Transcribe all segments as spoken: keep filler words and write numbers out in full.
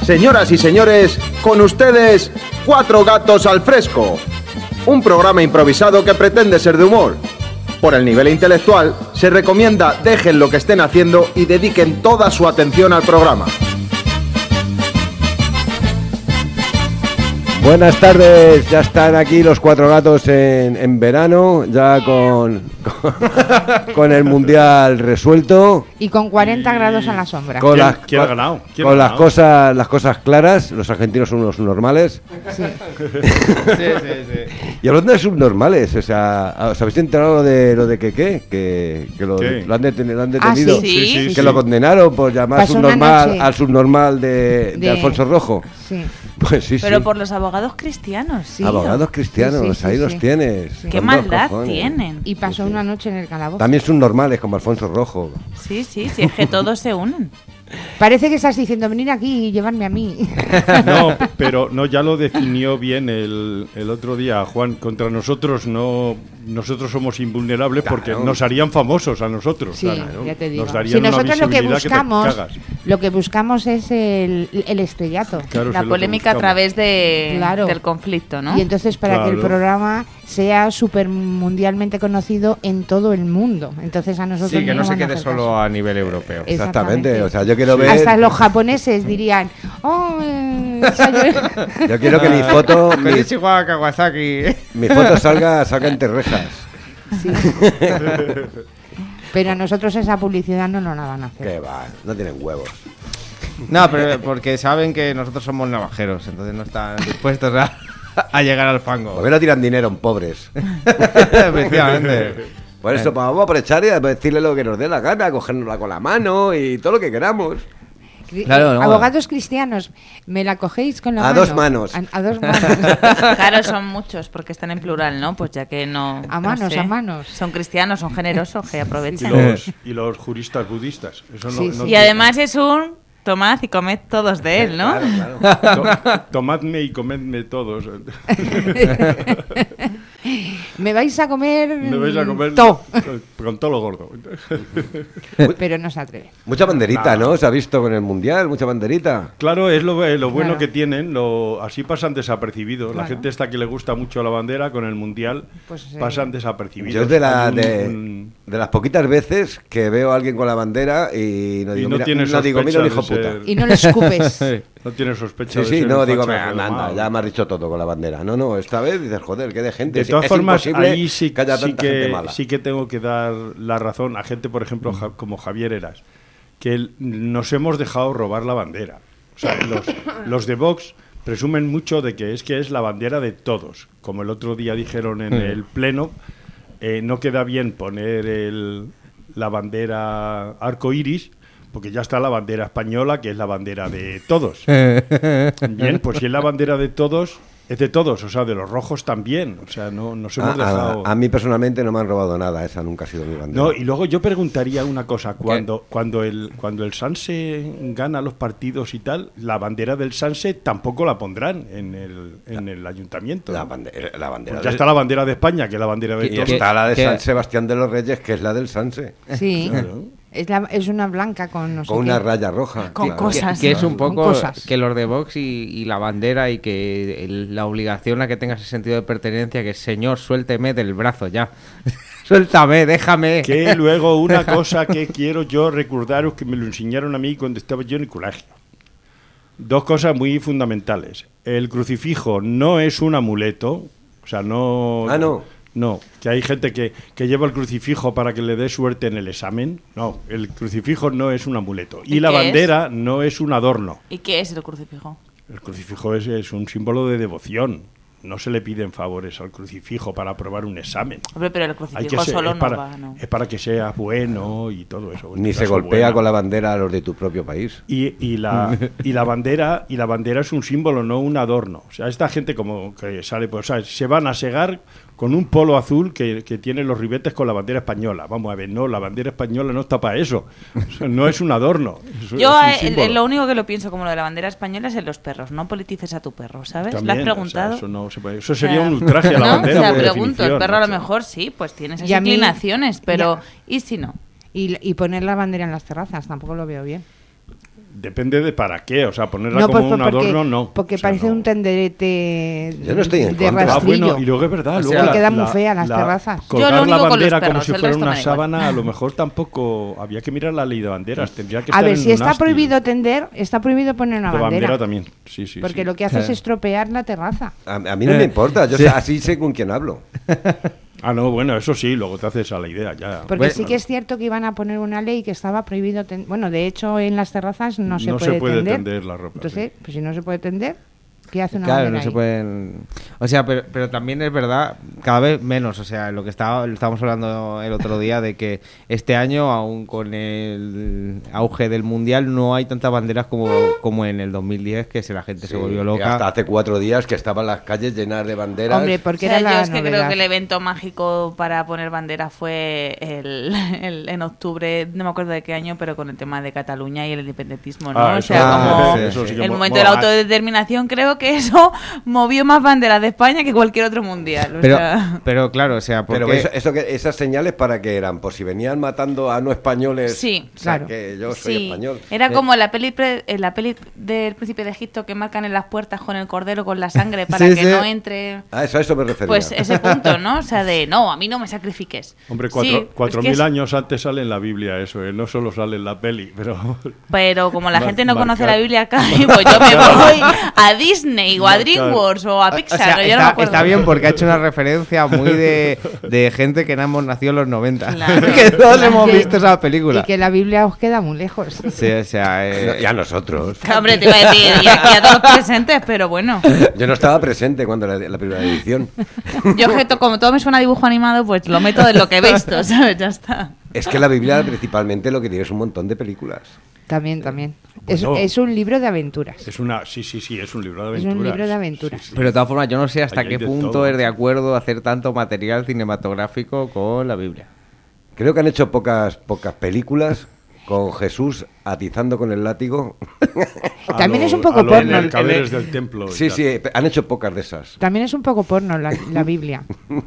Señoras y señores, con ustedes, Cuatro Gatos al Fresco. Un programa improvisado que pretende ser de humor. Por el nivel intelectual, se recomienda dejen lo que estén haciendo y dediquen toda su atención al programa. Buenas tardes, ya están aquí los Cuatro Gatos en, en verano, ya con, con, con el Mundial resuelto. Y con cuarenta grados a la sombra. Con, ¿Quién, las, quién ha con, ganado? ¿Quién con ha las ganado? cosas las cosas claras, los argentinos son unos normales. Sí. Sí, sí, sí. Y hablando de subnormales, o sea, ¿os habéis enterado de lo de que qué? Que, que lo, ¿Qué? lo han detenido, lo han Ah, detenido sí. Sí, sí, que sí. lo condenaron por llamar Pasó una subnormal noche. al subnormal de, de, De- Alfonso Rojo. Sí. Pues sí, Pero sí. por los abogados cristianos. Sí. Abogados cristianos, Sí, sí, sí, ahí sí. los tienes. Sí. Qué con dos maldad cojones. tienen. Y pasó Sí, sí. una noche en el calabozo. También son normales, como Alfonso Rojo. Sí, sí, sí, es que todos se unen. Parece que estás diciendo venir aquí y llevarme a mí. No, pero no, ya lo definió bien el, el otro día, Juan. Contra nosotros no, nosotros somos invulnerables porque Claro. nos harían famosos a nosotros. Sí, Claro. ya te digo. Nos darían Si una nosotros lo que visibilidad te buscamos, cagas. lo que buscamos es el, el estrellato. Claro, La es lo que polémica a buscamos. través de, Claro. del conflicto, ¿no? Y entonces para que el Claro. programa sea súper mundialmente conocido en todo el mundo. Entonces a nosotros Sí, que no nos se van a quede hacer solo caso. a nivel europeo. Eh, Exactamente, Exactamente. o sea, yo quiero ver... Hasta los japoneses dirían, oh, eh, Sayo-". Yo quiero que mi foto, mi, Konnichiwa, Kawasaki. mi foto salga, salga entre rejas. Sí. Pero a nosotros esa publicidad no nos la van a hacer. Que va, no tienen huevos. No, pero porque saben que nosotros somos navajeros, entonces no están dispuestos a, a llegar al ¿Por fango. qué no tiran dinero en pobres? Efectivamente. Por eso, pues vamos a aprovechar y a decirle lo que nos dé la gana, cogernosla con la mano y todo lo que queramos. Cri- Claro, no. Abogados cristianos, ¿me la cogéis con la A mano? dos manos. A, a dos manos. Claro, son muchos porque están en plural, ¿no? Pues ya que no. A no manos, sé. a manos. Son cristianos, son generosos, que Y aprovechan. los, y los juristas budistas. Eso no, Sí, no sí. Y además es un tomad y comed todos de él, ¿no? Claro, claro. To- tomadme y comedme todos. Me vais a comer. Me vais a comer todo. con todo lo gordo. Pero no se atreve. Mucha banderita, Nah. ¿no? Se ha visto con el Mundial, mucha banderita. Claro, es lo, eh, lo bueno Claro. que tienen, lo, así pasan desapercibidos. La Claro. gente esta que le gusta mucho la bandera con el Mundial Pues, sí. pasan desapercibidos. Yo es de, la, Hay un- de, un- de las poquitas veces que veo a alguien con la bandera y no Y digo, no mira, tiene no digo, mira, sospecha el hijo de puta. ser- Y no le escupes. no tiene sospecha Sí, de sí, ser no, un digo, facha anda, anda, redomado. ya me has dicho todo con la bandera. No, no, esta vez dices, joder, qué de gente. De Es- todas es formas, imposible ahí sí, que haya sí tanta gente que, mala. sí que tengo que dar la razón a gente, por ejemplo, ja- como Javier Heras, que el- nos hemos dejado robar la bandera. O sea, los, los de Vox presumen mucho de que es que es la bandera de todos. Como el otro día dijeron en el Pleno, eh, no queda bien poner el, la bandera arcoiris, porque ya está la bandera española, que es la bandera de todos. Bien, pues si es la bandera de todos, es de todos, o sea, de los rojos también. O sea, no nos hemos A, dejado... a- a mí personalmente no me han robado nada, esa nunca ha sido mi bandera. No, y luego yo preguntaría una cosa, cuando cuando el cuando el Sanse gana los partidos y tal, la bandera del Sanse tampoco la pondrán en el, en el ayuntamiento. La ¿no? bandera, la bandera Pues ya del- está la bandera de España, que es la bandera de y todos. está la de ¿Qué? San Sebastián de los Reyes, que es la del Sanse, Sí. Claro. Es, la, es una blanca con no sé con qué. una raya roja. Con claro. cosas. Que es un Con poco cosas. que los de Vox y, y la bandera y que el- la obligación a que tengas ese sentido de pertenencia, que señor, suélteme del brazo ya. Suéltame, déjame. Que luego una cosa que quiero yo recordaros que me lo enseñaron a mí cuando estaba yo en el colegio. Dos cosas muy fundamentales. El crucifijo no es un amuleto, o sea, no... Ah, no. No, que hay gente que, que lleva el crucifijo para que le dé suerte en el examen. No, el crucifijo no es un amuleto. Y, ¿Y la qué es? bandera no es un adorno. ¿Y qué es el crucifijo? El crucifijo es, es un símbolo de devoción. No se le piden favores al crucifijo para aprobar un examen. Hombre, pero el Hay crucifijo que ser, solo es, no para, va, ¿no? es para que seas bueno y todo eso. En Ni tu se caso, golpea bueno. con la bandera a los de tu propio país. Y, y la y la bandera y la bandera es un símbolo, no un adorno. O sea, esta gente como que sale, pues, o sea, se van a segar con un polo azul que, que tiene los ribetes con la bandera española. Vamos a ver, no, la bandera española no está para eso. O sea, no es un adorno. es- Yo es un eh, símbolo. lo único que lo pienso como lo de la bandera española es en los perros. No politices a tu perro, ¿sabes? ¿Le También, has preguntado? o sea, eso, no se puede- eso O sea, sería un ultraje a la ¿no? bandera. O sea, por pregunto, el definición, perro a lo macho. mejor sí, pues tiene esas Y a mí- inclinaciones, pero ya. ¿y si no? Y, y poner la bandera en las terrazas, tampoco lo veo bien. Depende de para qué, o sea, ponerla No, como por- un porque- adorno, no. Porque O sea, parece no. un tenderete Yo no estoy en de contra. Ah, rastrillo. bueno, y luego es verdad, O luego sea, que la- quedan muy la- feas las la- terrazas. Yo Colgar lo único la con los bandera como perros, si el fuera resto me una da igual. sábana, a lo mejor tampoco había que mirar la ley de banderas, tendría que A estar ver, en si un está ástil. prohibido tender, está prohibido poner una De bandera bandera. también, sí, sí. Porque sí. lo que hace es estropear la terraza. A, a mí no me importa, yo sé- así sé con quién hablo. Ah, no, bueno, eso sí, luego te haces a la idea ya. Porque Bueno, sí que es cierto que iban a poner una ley que estaba prohibido ten- bueno, de hecho en las terrazas no se No puede, se puede tender. tender la ropa, Entonces, sí. pues si no se puede tender, ¿qué hace una Claro, bandera no se ahí? pueden. O sea, pero, pero también es verdad, cada vez menos. O sea, lo que estaba, lo estábamos hablando el otro día de que este año, aún con el auge del mundial, no hay tantas banderas como, como en el dos mil diez, que se, la gente se volvió Y loca. hasta hace cuatro días que estaban las calles llenas de banderas. Hombre, O porque sea, era yo la es que creo novedad. que el evento mágico para poner bandera fue el, el- en octubre, no me acuerdo de qué año, pero con el tema de Cataluña y el independentismo, ¿no? Ah, o eso- sea, ah, como sí, eso sí que el mo- momento de la mola. autodeterminación, creo que eso movió más banderas de España que cualquier otro mundial. O Pero, sea, pero claro, o sea, porque... Pero eso, eso que, esas señales para qué eran, pues si venían matando a no españoles, Sí, o sea, claro. que yo soy sí, español. era Eh, como en la peli pre- en la peli del Príncipe de Egipto que marcan en las puertas con el cordero con la sangre para Sí, que sí. no entre. A eso, a eso me refería. Pues ese punto, ¿no? O sea, de no, a mí no me sacrifiques. Hombre, Sí, cuatro, es cuatro que mil es- años antes sale en la Biblia eso, ¿eh? No solo sale en la peli, pero... Pero como la Mar- gente no conoce marcar. la Biblia acá, pues yo me voy a Disney o a Marcar. DreamWorks o a O Pixar. sea, yo no me está, acuerdo. está bien porque ha hecho una referencia muy de, de gente que no hemos nacido en los noventa. Claro. que todos hemos Sí. visto esa película. Y que la Biblia os queda muy lejos. Sí, o sea, eh, No, y a nosotros. Hombre, te iba a decir, y aquí a todos los presentes, pero bueno. Yo no estaba presente cuando la, la primera edición. Yo que to- como todo me suena a dibujo animado, pues lo meto de lo que he visto, ¿sabes? Ya está. Es que la Biblia principalmente lo que tiene es un montón de películas. También, también. Es, Bueno. es un libro de aventuras. Es una... Sí, sí, sí, es un libro de Es aventuras. un libro de aventuras. Sí, sí. pero de todas formas, yo no sé hasta Ahí hay qué de punto todo. es de acuerdo hacer tanto material cinematográfico con la Biblia. Creo que han hecho pocas, pocas películas con Jesús atizando con el látigo. A También lo- es un poco a lo porno. mercaderes del templo. y Sí, tal. sí, han hecho pocas de esas. También es un poco porno la, la Biblia.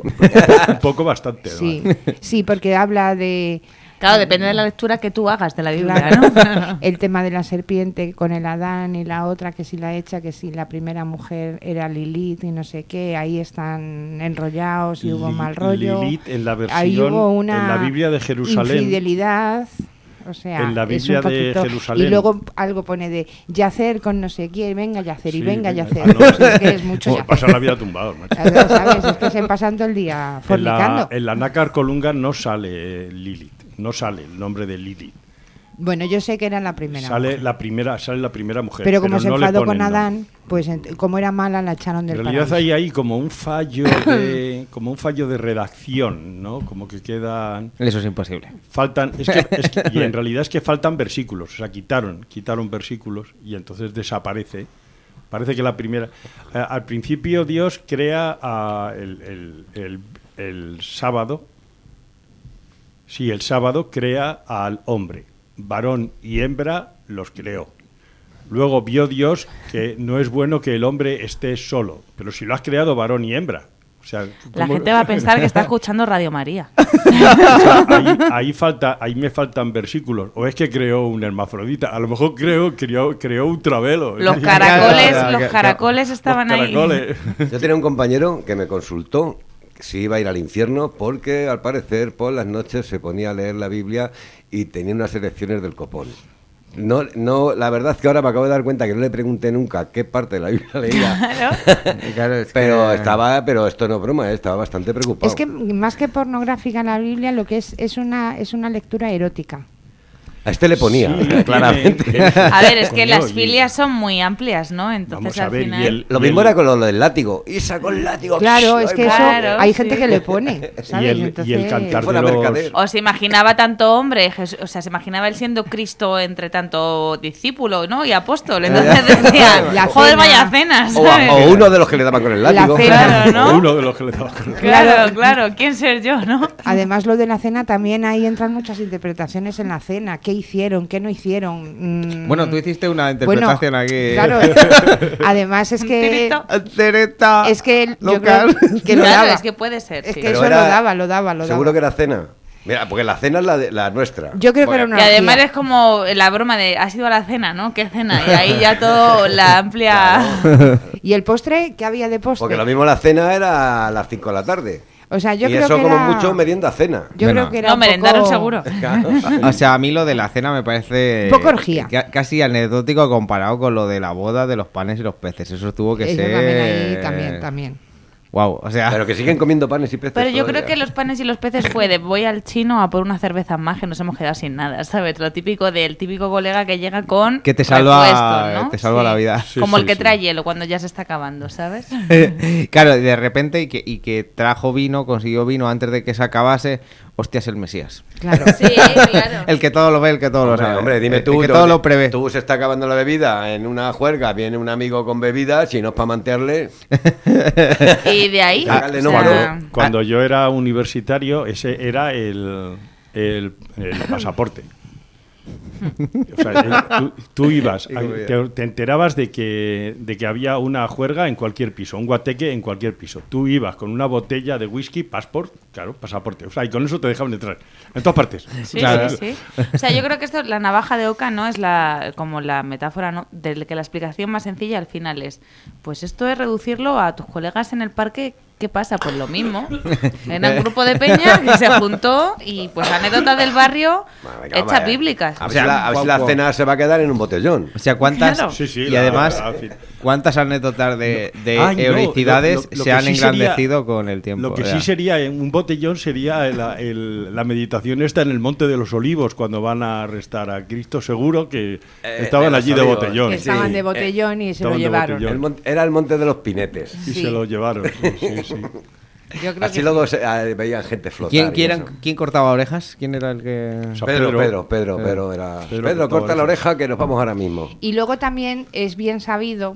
Un poco bastante. Sí, además. sí, porque habla de Claro, depende de la lectura que tú hagas de la Biblia, claro, ¿no? el tema de la serpiente con el Adán y la otra que si la echa, que si la primera mujer era Lilith y no sé qué, ahí están enrollados y hubo Li- mal rollo. Lilith en la Ahí versión- hubo una en la Biblia de Jerusalén. infidelidad. O sea, En la es Biblia un de poquito- Jerusalén. Y luego algo pone de yacer con no sé quién, venga yacer y Sí, venga venga. yacer. Ah, no, Pues es que es mucho Como yacer. pasar la vida tumbado, macho. ¿Sabes? Es que se pasan todo el día En la, fornicando. en la Nácar Colunga no sale eh, Lilith, no sale el nombre de Lilith. Bueno, yo sé que era la primera. Sale mujer. la primera, sale la primera mujer. Pero como se no le enfadó ponen con nombre. Adán, pues ent- como era mala la echaron En del realidad paraíso. hay ahí como un fallo de, como un fallo de redacción, ¿no? Como que quedan Eso es imposible. faltan es que, es que- y en realidad es que faltan versículos, o sea, quitaron, quitaron versículos y entonces desaparece. Parece que la primera eh, al principio Dios crea a el, el- el- el sábado. Sí, el sábado crea al hombre, varón y hembra los creó. Luego vio Dios que no es bueno que el hombre esté solo, pero si lo has creado varón y hembra. O sea, La ¿cómo- gente va a pensar que está escuchando Radio María. ahí, ahí falta, ahí me faltan versículos. O es que creó un hermafrodita. A lo mejor creo, creó, creó un travelo. Los Sí. caracoles, Claro, los claro. caracoles estaban Los ahí. caracoles. Yo tenía un compañero que me consultó si iba a ir al infierno porque al parecer por las noches se ponía a leer la Biblia y tenía unas elecciones del copón. No, no, la verdad es que ahora me acabo de dar cuenta que no le pregunté nunca qué parte de la Biblia leía. Y claro, es Pero que- estaba, pero esto no es broma, eh, estaba bastante preocupado. Es que más que pornográfica la Biblia, lo que es es una es una lectura erótica. A este le ponía, Sí, claramente. tiene- tiene- A ver, es que Coño, las y- filias son muy amplias, ¿no? Entonces Vamos a al ver, final. y el- Lo y mismo el- era con lo, lo del látigo. Y sacó el látigo. Claro, es que eso Claro, hay sí. gente que le pone, Y ¿sabes? el, y el Entonces- cantar Fuera de los... mercader. O se imaginaba tanto hombre, Jes- o sea, se imaginaba él siendo Cristo entre tanto discípulo, ¿no? Y apóstol. Entonces decía, La joder, cena. vaya cenas. O, a- o uno de los que le daban con el La látigo. cena. Claro, ¿no? o uno de los que le daba con- Claro, claro, ¿quién ser yo, no? Además, lo de la cena también ahí entran muchas interpretaciones en la cena. ¿Qué hicieron? ¿Qué no hicieron? Mm, Bueno, tú hiciste una bueno, interpretación aquí. Claro, además es que Tirito. Tereta es que yo local. creo que lo Claro, daba. es que puede ser, Es sí. que Pero eso era- lo daba, lo daba, lo Seguro daba. que era cena. Mira, porque la cena es la, de, la nuestra. Yo creo que era Bueno, una Y además orgía. es como la broma de, ¿has ido a la cena, no? ¿Qué cena? Y ahí ya todo, la amplia... ¿Y el postre? ¿Qué había de postre? Porque lo mismo la cena era a las cinco de la tarde. O sea, yo y creo eso que como era... mucho merienda cena. Yo Bueno. creo que era No, un merendaron poco... seguro. O sea, a mí lo de la cena me parece... Un poco orgía. ca- Casi anecdótico comparado con lo de la boda de los panes y los peces. Eso tuvo que Eso ser... también ahí, también, también. Wow, o sea... Pero que siguen comiendo panes y peces. Pero yo todavía. creo que los panes y los peces fue de voy al chino a por una cerveza más que nos hemos quedado sin nada, ¿sabes? Lo típico del típico colega que llega con Que te salva- repuestos, ¿no? te salva la vida. Sí, Como sí, el que sí. trae hielo cuando ya se está acabando, ¿sabes? Claro, de repente y que, y que trajo vino, consiguió vino antes de que se acabase, hostias, el Mesías. Claro. Sí, claro. El que todo lo ve, el que todo lo Hombre, sabe. hombre, dime El- tú, el que tú- todo lo prevé. tú se está acabando la bebida en una juerga, viene un amigo con bebida, si no es para mantearle, Y de ahí... Hágale o número. sea, Cuando yo era universitario, ese era el, el, el pasaporte. O sea, el- tú, tú ibas, a- te, te enterabas de que, de que había una juerga en cualquier piso, un guateque en cualquier piso. Tú ibas con una botella de whisky, passport, claro, pasaporte. O sea, y con eso te dejaban entrar. En todas partes. Sí, Claro. sí, sí. O sea, yo creo que esto, la navaja de Oca, ¿no? Es la como la metáfora, ¿no? De que la explicación más sencilla al final es, pues esto es reducirlo a tus colegas en el parque. ¿Qué pasa? Pues lo mismo. Era un grupo de peña que se juntó y pues anécdotas del barrio Bueno, venga, hechas vaya. bíblicas. A ver, O sea, si, la, a ver si guau, la guau. cena se va a quedar en un botellón. O sea, ¿cuántas... Claro. Sí, sí, y la- además, la- la- ¿cuántas anécdotas de, de Ay, no, heroicidades lo- lo- lo se que han sí sería- engrandecido con el tiempo? Lo que o sea. sí sería en un botellón sería la, el- la meditación esta en el Monte de los Olivos cuando van a arrestar a Cristo. Seguro que Eh, estaban en los allí de Olivos. botellón. Que estaban Sí, de botellón y se estaban lo de llevaron. botellón. El mon- era el monte de los pinetes. Y Sí. se lo llevaron. Sí, sí, sí. Yo creo Así que luego se- ah, veían gente flotar. ¿Quién, y quién, eso. ¿Quién cortaba orejas? ¿Quién era el que...? O sea, Pedro, Pedro- Pedro, Pedro, Pedro, era. Pedro Pedro, cortaba corta la orejas. oreja que nos vamos ahora mismo. Y luego también es bien sabido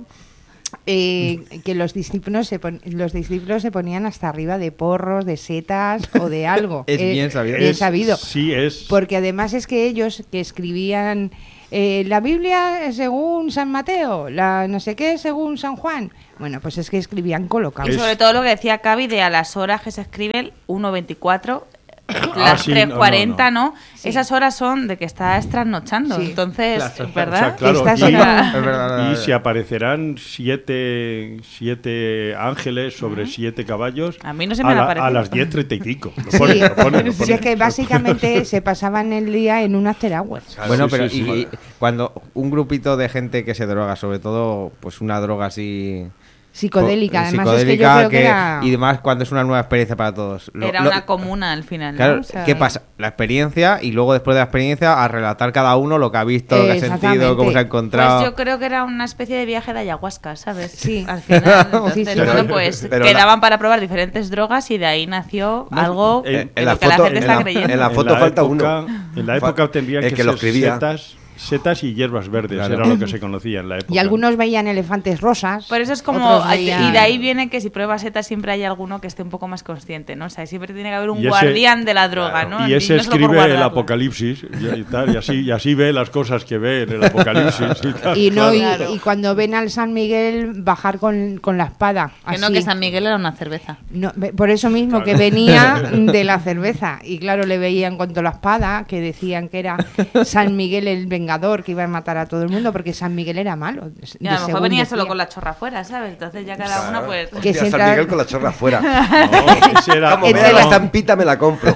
eh, que los discípulos, se pon- los discípulos se ponían hasta arriba de porros, de setas o de algo. Es Eh, bien sabido. bien Es- sabido. Sí, es. Porque además es que ellos que escribían eh, la Biblia según San Mateo, la no sé qué según San Juan. Bueno, pues es que escribían colocados. Y sobre todo lo que decía Cavi de a las horas que se escriben, uno veinticuatro, Ah, las sí, tres no, cuarenta, no, ¿no? Esas horas son de que estás trasnochando. Sí. Entonces, Las- o ¿verdad? O sea, claro, Estás y, en la- Es verdad, y es se verdad. aparecerán siete, siete ángeles sobre siete caballos A mí no se me a, han la- aparecido. a las diez treinta y pico. Lo Sí. ponen, lo ponen, lo Si ponen. es que básicamente se pasaban el día en un after hours. Bueno, Sí, pero sí, y- sí. y cuando un grupito de gente que se droga, sobre todo pues una droga así... Psicodélica, co- además es que yo psicodélica creo que, era... Y además cuando es una nueva experiencia para todos. Lo- Era lo- una comuna al final, ¿no? Claro, O sea, ¿qué pasa? La experiencia y luego después de la experiencia a relatar cada uno lo que ha visto, lo que ha Exactamente. sentido, cómo se ha encontrado. Pues yo creo que era una especie de viaje de ayahuasca, ¿sabes? Sí. Al final, entonces, Sí, sí. bueno, pues Pero la- quedaban para probar diferentes drogas y de ahí nació algo en- en, en la lo que la foto- gente en está la- creyendo. en la foto falta época- uno. En la época tendrían El que, que lo ser escribía. setas, setas y hierbas verdes. Claro. Era lo que se conocía en la época. Y algunos veían elefantes rosas. Por eso es como... otros veían- Y de ahí viene que si pruebas setas siempre hay alguno que esté un poco más consciente, ¿no? O sea, siempre tiene que haber un Y ese- guardián de la droga, ¿no? Y ese no solo por escribe el guardarla. apocalipsis y, y tal, y así, y así ve las cosas que ve en el apocalipsis. Y, tal, Y, no, y, Claro. y cuando ven al San Miguel bajar con, con la espada. Que no, así. que San Miguel era una cerveza. No, ve- por eso mismo, que venía de la cerveza. Y claro, le veían con toda la espada, que decían que era San Miguel el Vengador, que iba a matar a todo el mundo, porque San Miguel era malo. de- Y a lo mejor según venía decía. solo con la chorra afuera, ¿sabes? Entonces ya cada uno pues... Que Hostia, se San entra- Miguel con la chorra afuera. No, ese era- Como Entre vea la la- estampita me la compro.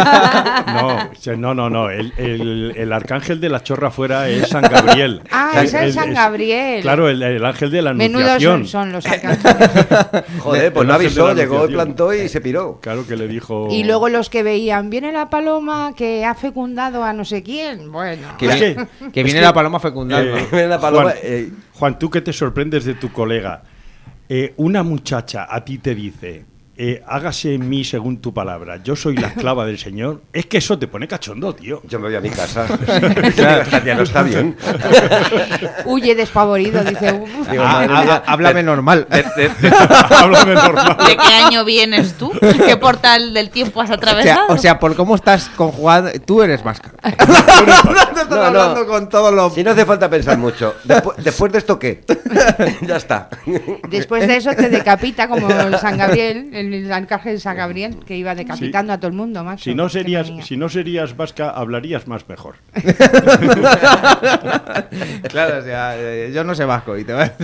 No, ese- no, no, no. El, el- el arcángel de la chorra fuera es San Gabriel. Ah, Es- ese es es- San es- Gabriel. Claro, el, el ángel de la Menudos anunciación. son, son los arcángeles. Joder, pues El no ángel de avisó, la llegó, anunciación. plantó y se piró. Claro que le dijo... Y luego los que veían, viene la paloma que ha fecundado a no sé quién. Bueno, Que, Es vi- que- que es viene que- la paloma fecundando. Eh, La paloma, Juan, eh, Juan, tú que te sorprendes de tu colega, eh, una muchacha a ti te dice, eh, hágase en mí según tu palabra, yo soy la esclava del Señor, es que eso te pone cachondo, tío. yo me voy a mi casa. Ya no está bien. huye despavorido, dice. "Uf". Digo, Ah, madre ah, mía, ah, háblame normal. Háblame normal. ¿De qué año vienes tú? ¿Qué portal del tiempo has O sea, atravesado? o sea, por cómo estás conjugado, tú eres más caro. No, Estás no. hablando con todos los... Si no hace falta pensar mucho. Después, después de esto, ¿qué? Ya está. Después de eso te decapita como el San Gabriel, el arcángel San Gabriel, que iba decapitando Sí. a todo el mundo, macho. Si no Qué serías, manía. si no serías vasca, hablarías más mejor. Claro, o sea, eh, yo no sé vasco y te va.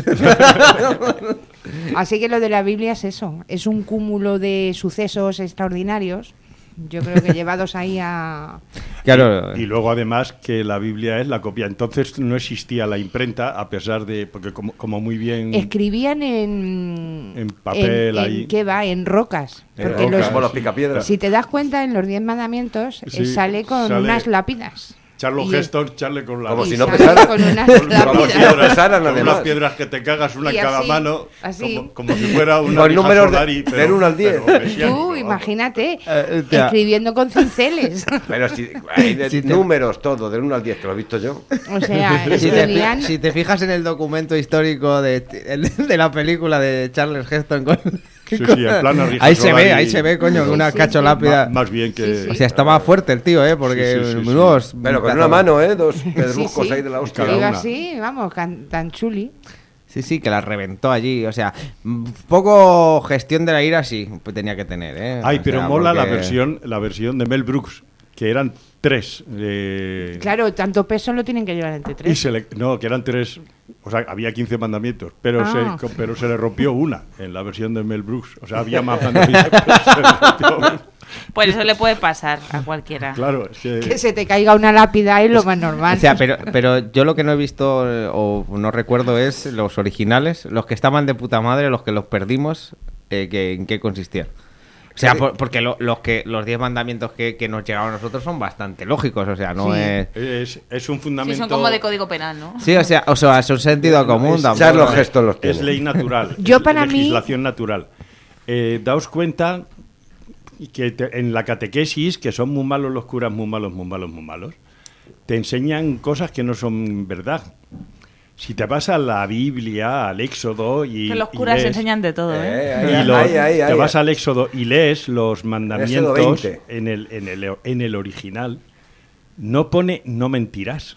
Así que lo de la Biblia es eso, es un cúmulo de sucesos extraordinarios, yo creo que llevados ahí a... Claro. Y luego además que la Biblia es la copia. Entonces no existía la imprenta, a pesar de, porque como, como muy bien... Escribían en... En papel en, ahí. en- ¿qué va? En rocas. En Porque rocas, los- como los picapiedras. si te das cuenta, en los Diez Mandamientos eh, Sí, sale con sale- unas lápidas. Charlo Y- Heston, charle con la... Como y si no sale pesara. con unas Como si no lápidas. pesaran, Con además. unas piedras que te cagas, una Y en cada así, mano, así. Como, como si fuera una Con números de- Solari, pero- del uno al diez. pero mesiánico, Tú, vamos. imagínate, Eh, ya. escribiendo con cinceles. Pero si hay de Si te- números todo, del uno al diez, que lo he visto yo. O sea, Si te, escribían... fi- si te fijas en el documento histórico de, de la película de Charles Heston con... Sí, sí, en plan Arrija ahí se ve, Solari. ahí se ve, coño, Sí, una sí, cacho sí. lápida. Ma- más bien que... Sí, sí. O sea, estaba fuerte el tío, ¿eh? Porque Sí, sí, sí, sí. menudos Pero con pedazos- una mano, ¿eh? Dos Sí, pedruscos sí. ahí de la hostia. Cada Iba una. así, vamos, can- tan chuli. Sí, sí, que la reventó allí. O sea, un poco gestión de la ira sí pues tenía que tener, ¿eh? Ay, O pero sea, mola la porque- versión, la versión de Mel Brooks, que eran tres. eh, Claro, tanto peso lo tienen que llevar entre Y tres. se le, no, que eran tres, o sea, había quince mandamientos, pero, Ah. se, pero se le rompió una en la versión de Mel Brooks. O sea, había más mandamientos, pero se le rompió una. Pues eso le puede pasar a cualquiera. Claro, es que... Que se te caiga una lápida es lo más normal. O sea, pero, pero yo lo que no he visto eh, o no recuerdo es los originales, los que estaban de puta madre, los que los perdimos, eh, que, ¿en qué consistían? O sea, por- porque lo- los que los diez mandamientos que, que nos llegaban a nosotros son bastante lógicos, o sea, no Sí. es... Es, es un Sí, fundamento... son como de código penal, ¿no? Sí, o sea, o sea, es un sentido común. es- tampoco- Charles Heston los tiene. Es ley natural. Yo es para mí- legislación natural. Eh, daos cuenta que te- en la catequesis, que son muy malos los curas, muy malos, muy malos, muy malos, te enseñan cosas que no son verdad. Si te vas a la Biblia, al Éxodo y... Que los y curas lees- enseñan de todo, ¿eh? Eh, y ahí, los- ahí, ahí, te ahí. vas al Éxodo y lees los mandamientos veinte. en el, en, el, en el original, no pone no mentirás.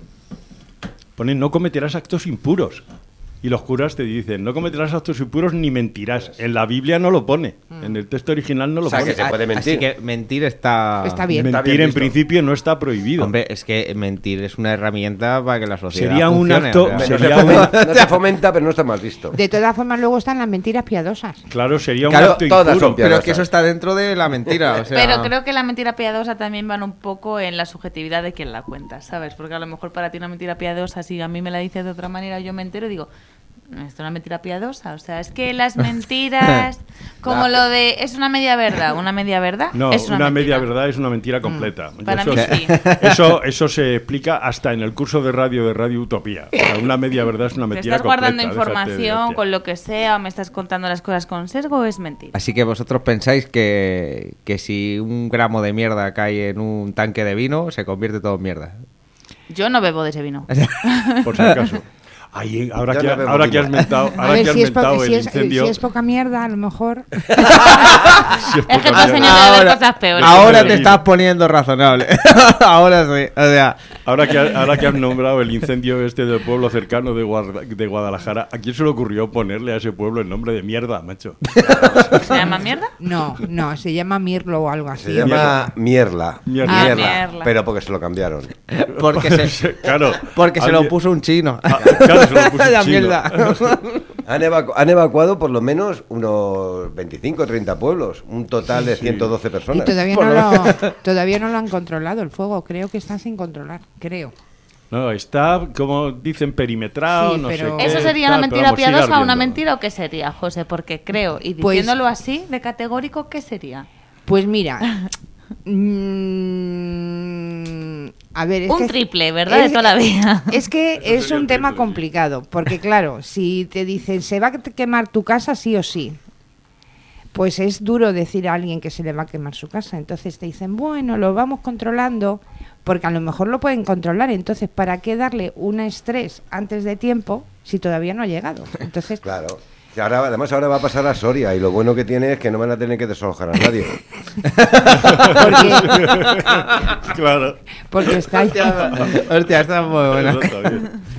Pone no cometerás actos impuros. Y los curas te dicen, no cometerás actos impuros ni mentirás. En la Biblia no lo pone. En el texto original no lo O sea, pone. que se puede mentir. Así que mentir está... Está bien. Mentir Está bien en visto. principio no está prohibido. Hombre, es que mentir es una herramienta para que la sociedad Sería un funcione, acto- o sea. No se, Sería fomenta, no se fomenta, pero no está mal visto. De todas formas, luego están las mentiras piadosas. Claro, sería un Claro, acto todas impuro. son Pero piadosas. es que eso está dentro de la mentira, o sea... Pero creo que la mentira piadosa también van un poco en la subjetividad de quien la cuenta, ¿sabes? Porque a lo mejor para ti una mentira piadosa, si a mí me la dices de otra manera, yo me entero y digo, esto es una mentira piadosa. O sea, es que las mentiras, como lo de, es una media verdad, una media verdad, No, es una, una, media mentira. verdad es una mentira completa. Y Para eso, mí sí. Eso, eso se explica hasta en el curso de radio de Radio Utopía. O sea, una media verdad es una Te mentira estás completa. guardando déjate de información hostia. con lo que sea o me estás contando las cosas con sesgo, es mentira. Así que vosotros pensáis que, que si un gramo de mierda cae en un tanque de vino, se convierte todo en mierda. Yo no bebo de ese vino. Por si acaso. Ay, ahora Yo que, no bebo ahora que vino. has mentado, A ahora ver, que has si es, po- mentado si, el es, incendio... si es poca mierda, a lo mejor. si es Es que poca tú has mierda. tenido que ver cosas peores. ahora Sí. te estás poniendo razonable. Ahora sí, o sea... Ahora que, ahora que has nombrado el incendio este del pueblo cercano de, Guarda- de Guadalajara, ¿a quién se le ocurrió ponerle a ese pueblo el nombre de mierda, macho? ¿Se llama mierda? No, no, se llama Mirlo o algo así. Se llama Mierla. Mierla. Ah, Mierla. Pero porque se lo cambiaron. Porque se, Claro. porque se lo alguien- puso un chino. Ah, claro, se lo puso La un chino. mierda. Han, evacu- han evacuado por lo menos unos veinticinco o treinta pueblos. Un total de ciento doce Y personas. todavía Por no, lo- lo, todavía no lo han controlado el fuego. Creo que está sin controlar. Creo. No, está, como dicen, perimetrado, Sí, no pero- sé qué, ¿Eso sería tal, una pero mentira vamos, sigue piadosa o una ardiendo. mentira o qué sería, José? Porque creo, y Pues- diciéndolo así, de categórico, ¿qué sería? Pues mira. mm, a ver, es Un que- triple, ¿verdad? De es- toda la vida. Es que Eso es sería un un tema triple, sí. complicado, porque claro, si te dicen se va a quemar tu casa sí o sí, pues es duro decir a alguien que se le va a quemar su casa. Entonces te dicen, bueno, lo vamos controlando, porque a lo mejor lo pueden controlar. Entonces, ¿para qué darle un estrés antes de tiempo si todavía no ha llegado? Entonces, Claro. Y ahora, además, ahora va a pasar a Soria. Y lo bueno que tiene es que no van a tener que desalojar a nadie. porque, Claro. porque está ahí. Hostia, esta es muy buena. Eso está bien.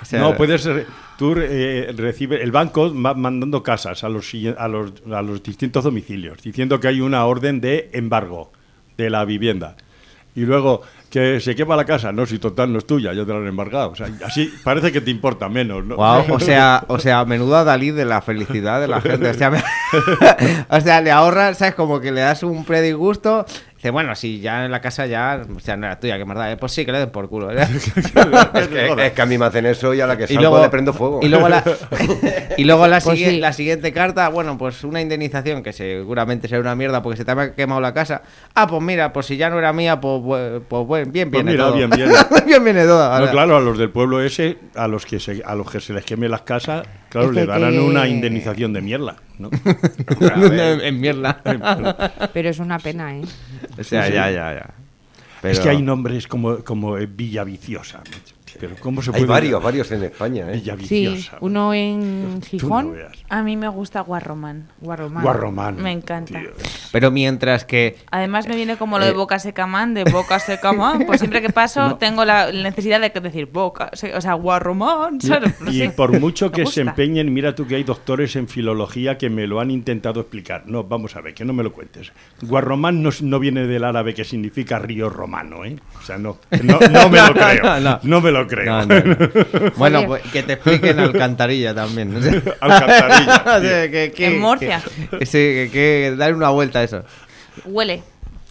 sea, no, puedes... re- Tú eh, recibes... El banco va mandando casas a los, sigui- a, los, a los distintos domicilios, diciendo que hay una orden de embargo de la vivienda. Y luego, que se quema la casa. No, si total no es tuya, ya te la han embargado. O sea, así parece que te importa menos, ¿no? Guau, o sea, o sea, menuda Dalí de la felicidad de la gente. O sea, me- o sea, le ahorras, ¿sabes? Como que le das un predisgusto. Dice, bueno, si ya en la casa ya, o sea, no era tuya, que más da, ¿eh? Pues sí, que le den por culo. ¿eh? Es que, es que a mí me hacen eso y a la que Y salgo luego- le prendo fuego. Y luego la, y luego la, Pues sigui- sí. la siguiente carta, bueno, pues una indemnización que seguramente será una mierda porque se te ha quemado la casa. Ah, pues mira, pues si ya no era mía, pues, bu- pues buen- bien Pues viene mira, todo. bien viene. Bien viene todo. No, ahora. claro, a los del pueblo ese, a los que se, a los que se les queme las casas, claro, Es le que darán te- una indemnización de mierda, ¿no? en, en mierda. Pero es una pena, ¿eh? O sea, Sí, sí. ya, ya, ya. Es Pero- que hay nombres como, como eh, Villaviciosa. macho. Pero ¿cómo se Hay puede varios, varios en España, ¿eh? Sí, Villaviciosa. uno en Tú no Gijón, veas. A mí me gusta Guarromán. Guarromán. Guarromán. Me encanta. tío. Pero mientras que Además me viene como lo de Eh. Boca Seca Man, de Boca Seca Man. Pues siempre que paso tengo la necesidad de decir Boca, se- o sea, Guarromán. ¿sabes? No Y sé. por mucho Me que se gusta. empeñen, mira tú que hay doctores en filología que me lo han intentado explicar. No, vamos a ver, que no me lo cuentes. Guarromán no, no viene del árabe que significa río romano, ¿eh? O sea, no, no, no me lo creo. No, no. No me lo creo. No, no, no. Bueno, Joder. pues que te expliquen Alcantarilla también. O sea, Alcantarilla, o sea, tío. que- que- En Murcia. que- sí, que, que dar una vuelta a eso. Huele.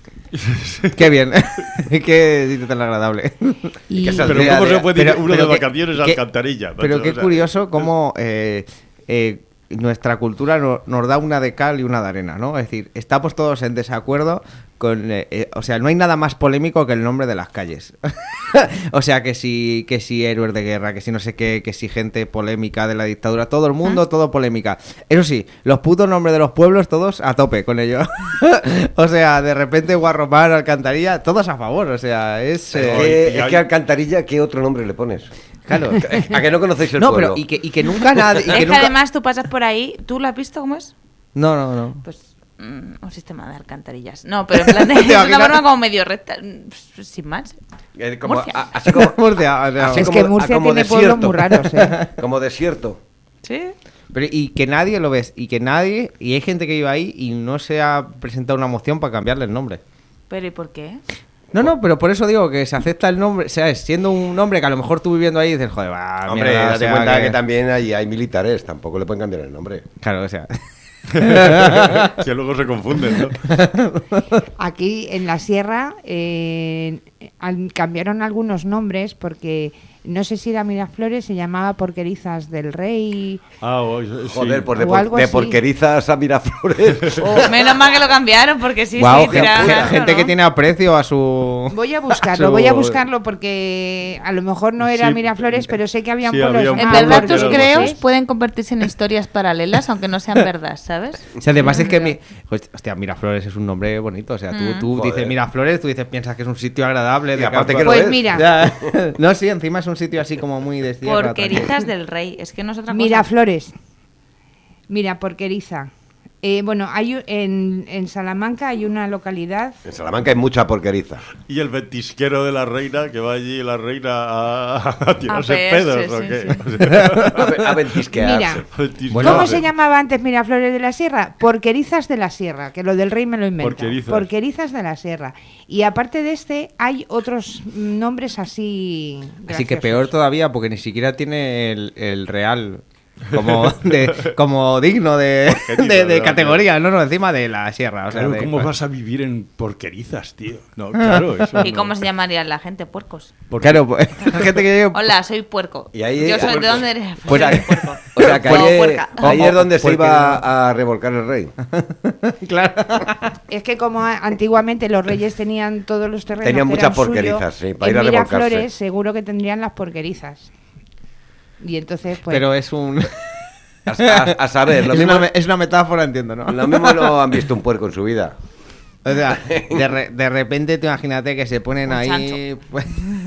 Qué bien. Qué sitio tan agradable. Y, que Pero saldría ¿cómo de- se puede ir pero- uno de pero que- vacaciones a que- Alcantarilla? macho? Pero qué O sea, curioso cómo eh, eh, nuestra cultura no- nos da una de cal y una de arena, ¿no? Es decir, estamos todos en desacuerdo con... eh, eh, o sea, no hay nada más polémico que el nombre de las calles. O sea, que si, que si héroes de guerra, que si no sé qué, que si gente polémica de la dictadura, todo el mundo, todo polémica. Eso sí, los putos nombres de los pueblos, todos a tope con ello. O sea, de repente Guarromán, Alcantarilla, todos a favor, o sea, es... Es eh, que, y es hay- que Alcantarilla, ¿qué otro nombre le pones? Claro. ¿A que no conocéis el No, pueblo? pero y que, y que nunca nadie... y Es que que nunca- además tú pasas por ahí, ¿tú lo has visto cómo es? No, no, no. Pues mm, un sistema de alcantarillas. No, pero en plan de, Te es una imaginas- forma como medio recta, mm, sin más. Eh, como- Murcia. a- así como, Murcia, o sea, así es como- que Murcia a- como tiene pueblos desierto. muy raros, ¿eh? como desierto. ¿Sí? pero y que nadie lo ves, y que nadie, y hay gente que vive ahí y no se ha presentado una moción para cambiarle el nombre. ¿Pero y por qué? No, no, pero por eso digo que se acepta el nombre, o sea, siendo un nombre que a lo mejor tú viviendo ahí dices, joder, va, Hombre, mierda, o date sea, cuenta que... que- también allí hay militares, tampoco le pueden cambiar el nombre. Claro, o sea... que luego se confunden, ¿no? Aquí en la sierra eh, al- cambiaron algunos nombres porque no sé si era Miraflores, se llamaba Porquerizas del Rey. Ah, oh, sí. Joder, pues de, O por- algo de así. porquerizas a Miraflores. Oh, menos mal que lo cambiaron, porque sí, Guau, sí, gente, tiraron algo, gente ¿no? que tiene aprecio a su... Voy a buscarlo, su- voy a buscarlo porque a lo mejor no era Sí, Miraflores, pero sé que habían sí, pueblos. había un En ah, pueblo verdad, que tus era Porquerizas. algo creos así. pueden convertirse en historias paralelas, aunque no sean verdad, ¿sabes? O sea, además es que mi... Pues, hostia, Miraflores es un nombre bonito, o sea, tú, Mm. tú Joder. dices Miraflores, tú dices, piensas que es un sitio agradable. Y de aparte campo. que lo Pues es. mira, Ya. No, sí, encima es un sitio así como muy de tierra, Porquerizas del Rey. Es que no es otra cosa. Miraflores. Mira, Porqueriza. Eh, bueno, hay u- en, en Salamanca hay una localidad. En Salamanca hay mucha porqueriza. Y el ventisquero de la reina, que va allí la reina a, a tirarse A pedos, pegarse, ¿o sí, qué? sí. O sea, A, ve- a ventisquearse. Mira. ventisquero. Bueno, ¿Cómo a se ver. llamaba antes Miraflores de la Sierra? Porquerizas de la Sierra, que lo del rey me lo invento. Porquerizas. Porquerizas de la Sierra. Y aparte de este, hay otros mm, nombres así. Así que graciosos. peor todavía, porque ni siquiera tiene el, el real como de, como digno de, Porquerizo, de, de ¿no? categoría, no, no, encima de la sierra. O sea, Claro, de- ¿cómo vas a vivir en porquerizas, tío? No, claro, eso ¿Y no. cómo se llamaría la gente? Puercos. Porque- Claro, pues, la gente que llegue- Hola, soy puerco. Y ahí- Yo soy, puerco. ¿de dónde eres? Pues Soy ahí- puerco. O sea, que O ahí, es- puerca. ahí es donde se Porque- iba a revolcar el rey. claro. Es que como a- antiguamente los reyes tenían todos los terrenos. Tenían que muchas eran porquerizas, suyos, sí, para en ir a revolcarse. Miraflores seguro que tendrían las porquerizas. Y entonces, pues. Pero es un... A, a- a saber, lo es, mismo, una, me- es una metáfora, entiendo, ¿no? lo mismo no han visto un puerco en su vida. O sea, de, re- de repente tú imagínate que se ponen Un ahí pues,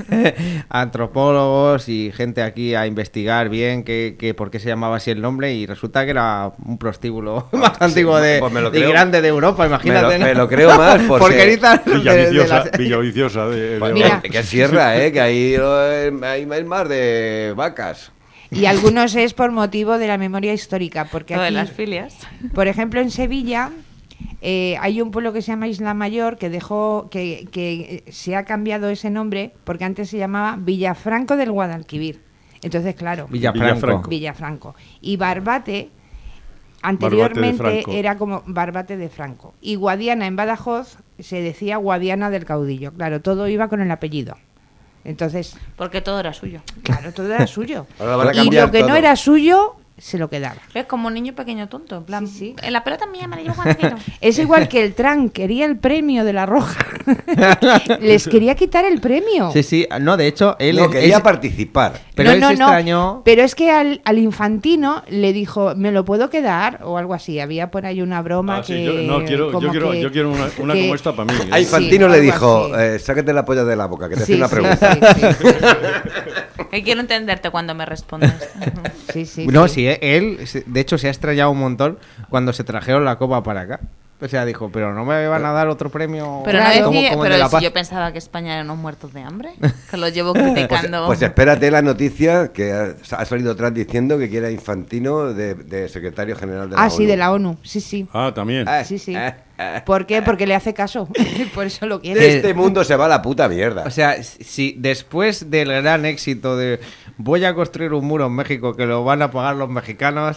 antropólogos y gente aquí a investigar bien que, que por qué se llamaba así el nombre y resulta que era un prostíbulo más sí, antiguo de, pues me lo y creo. grande de Europa, imagínate. Me lo- ¿no? me lo creo más, porque- Porquerizas de- de Villaviciosa, las- Villaviciosa de, de- Pues, Mira. que sierra, ¿eh? Que ahí eh, hay, hay más de vacas. Y algunos es por motivo de la memoria histórica, porque Lo de aquí, las filias. por ejemplo, en Sevilla eh, hay un pueblo que se llama Isla Mayor que dejó que, que se ha cambiado ese nombre porque antes se llamaba Villafranco del Guadalquivir. Entonces, claro, Villafranco. Villafranco. Villafranco. Y Barbate anteriormente Barbate de Franco. era como Barbate de Franco. Y Guadiana en Badajoz se decía Guadiana del Caudillo. Claro, todo iba con el apellido. Entonces, Porque todo era suyo. claro, todo era suyo. Ahora van a Y cambiar lo que no todo. era suyo, se lo quedaba. Es como un niño pequeño tonto, en plan, Sí, sí. en la pelota mía me la llevo cuando quiero. Es igual que el Tran quería el premio de la Roja. Les quería quitar el premio. Sí, sí, no, de hecho, él No, es- quería es- participar. pero no, él no, se no. extrañó. Pero es que al, al Infantino le dijo, ¿me lo puedo quedar? O algo así. Había por ahí una broma Ah, sí, que... yo- no, quiero- yo como quiero- que- yo quiero una- una que- como esta para mí, ¿eh? A Sí, Infantino le algo dijo, así. eh, sácate la polla de la boca, que te hace Sí, una sí, pregunta. sí, sí. Que quiero entenderte cuando me respondes. Sí, sí, No, sí. sí, eh, él, se- de hecho, se ha extrañado un montón cuando se trajeron la copa para acá. O sea, dijo, pero no me van a dar otro premio. Pero Claro. no como- decía, como el pero de La si Paz. yo pensaba que España era unos muertos de hambre, que los llevo Pues, criticando. pues espérate la noticia que ha, ha salido atrás diciendo que quiere a Infantino de, de secretario general de la Ah, ONU. sí, de la ONU. Sí, sí. Ah, también. Eh, Sí, sí. eh, eh. ¿Por qué? Porque le hace caso. Por eso lo quiere. De este mundo se va a la puta mierda. O sea, si después del gran éxito de voy a construir un muro en México que lo van a pagar los mexicanos.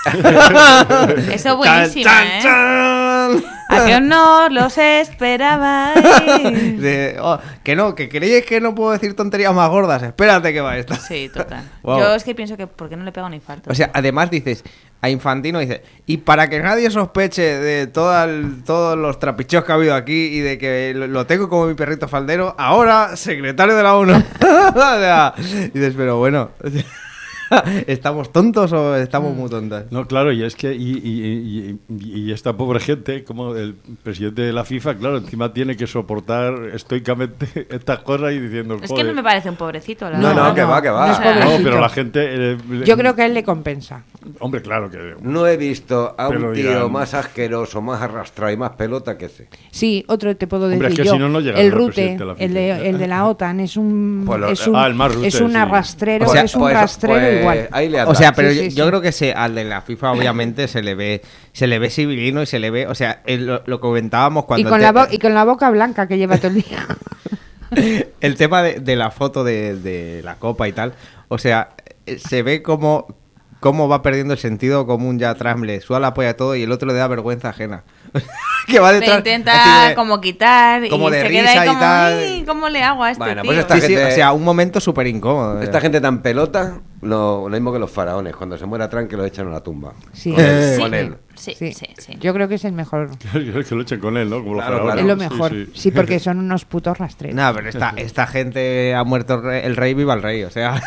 Eso es buenísimo, Chan, ¿eh? chan, chan. A que no los esperabais. De, oh, que no, que creéis que no puedo decir tonterías más gordas. Espérate que va esta. Sí, total. Wow. Yo es que pienso que ¿por qué no le pega un infarto? O sea, además dices, a Infantino dice, y para que nadie sospeche de todo el- todos los trapicheos que ha habido aquí y de que lo, lo tengo como mi perrito faldero, ahora secretario de la ONU. O sea, dices, pero bueno, ¿estamos tontos o estamos muy tontas? No, claro, y es que y, y- y- y esta pobre gente, como el presidente de la FIFA, claro, encima tiene que soportar estoicamente estas cosas y diciendo, Es que joder. no me parece un pobrecito, la No, verdad. no, que va, que va. no es O sea, No, pobrecito. pero la gente... eh, Yo creo que a él le compensa. Hombre, claro que... No he visto a un Pero tío dirán- más asqueroso, más arrastrado y más pelota que ese. Sí, otro te puedo decir Hombre, es que yo. si no, no llega a el ser Rute, presidente de la FIFA. el de, el de la OTAN, es un, Pues lo- es un, ah, el más Rute, es un sí. arrastrero, O sea, es un pues- rastrero pues igual. ahí le O anda. sea, pero Sí, yo, sí, yo sí. creo que se, al de la FIFA obviamente se le ve se le ve civilino y se le ve, o sea, el- lo, lo comentábamos Y cuando con, el, la te- bo- y con la boca blanca que lleva todo el día. el tema de, de la foto de, de la copa y tal, o sea, eh, se ve como cómo va perdiendo el sentido común ya Trump, le suda la polla a todo y el otro le da vergüenza ajena. que va Le detrás. intenta así de- como quitar como y de se queda risa ahí y como, tal. "Ay, ¿cómo le hago a este Bueno, tío?". pues esta Sí, sí, gente- o sea, un momento súper incómodo. Esta gente tan pelota, lo, lo mismo que los faraones. Cuando se muera Trump, que lo echan a la tumba. Sí. Con él. Sí, Con él. sí, Sí. sí, sí. Yo creo que es el mejor. que lo echen con él, ¿no? Como los Claro, faraones. Es lo Sí, mejor. sí. Sí, porque son unos putos rastreros. No, pero esta, esta gente ha muerto el rey, el rey, viva el rey, o sea,